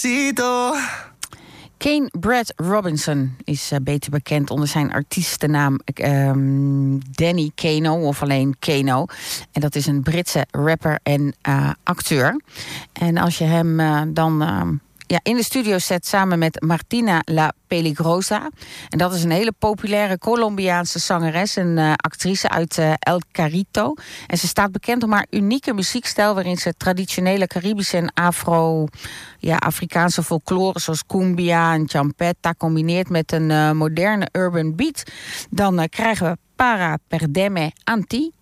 Despacito. Kane Brad Robinson is beter bekend onder zijn artiestennaam Danny Kano, of alleen Kano. En dat is een Britse rapper en acteur. En als je hem dan in de studio zet samen met Martina La Peligrosa. En dat is een hele populaire Colombiaanse zangeres en actrice uit El Carrito. En ze staat bekend om haar unieke muziekstijl, waarin ze traditionele Caribische en Afrikaanse folklore zoals cumbia en champeta combineert met een moderne urban beat. Dan krijgen we Para Perdeme Anti.